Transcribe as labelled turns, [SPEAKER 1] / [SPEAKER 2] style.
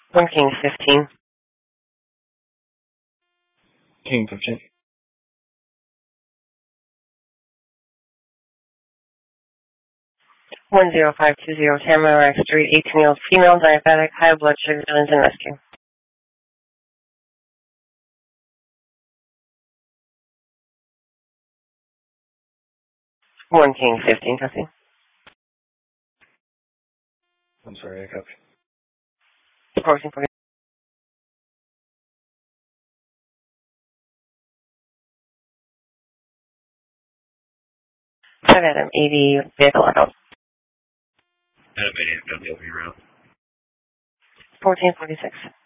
[SPEAKER 1] 1 King 15.
[SPEAKER 2] King 15.
[SPEAKER 1] 10520 Tamarack Street, 18-year-old female, diabetic, high blood sugar, vigilance and rescue. One King 15, copy.
[SPEAKER 2] I'm sorry, I copy.
[SPEAKER 1] 1440. Adam 80, vehicle out.
[SPEAKER 2] Adam 80, FW, 1446.